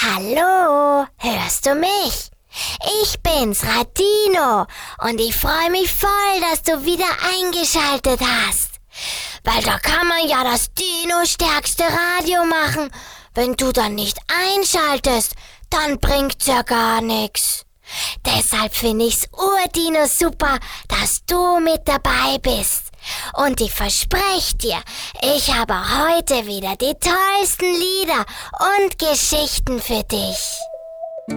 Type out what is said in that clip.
Hallo, hörst du mich? Ich bin's, Radino, und ich freue mich voll, dass du wieder eingeschaltet hast. Weil da kann man ja das Dino-stärkste Radio machen. Wenn du dann nicht einschaltest, dann bringt's ja gar nix. Deshalb finde ich's Urdino super, dass du mit dabei bist. Und ich verspreche dir, ich habe heute wieder die tollsten Lieder und Geschichten für dich.